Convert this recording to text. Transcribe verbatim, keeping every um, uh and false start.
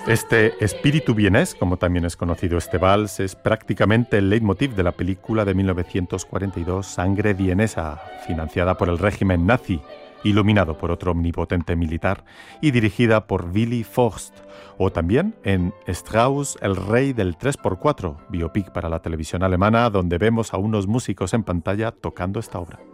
Este espíritu vienés, como también es conocido este vals, es prácticamente el leitmotiv de la película de mil novecientos cuarenta y dos Sangre vienesa, financiada por el régimen nazi, iluminado por otro omnipotente militar y dirigida por Willy Forst, o también en Strauss, el rey del tres por cuatro, biopic para la televisión alemana, donde vemos a unos músicos en pantalla tocando esta obra.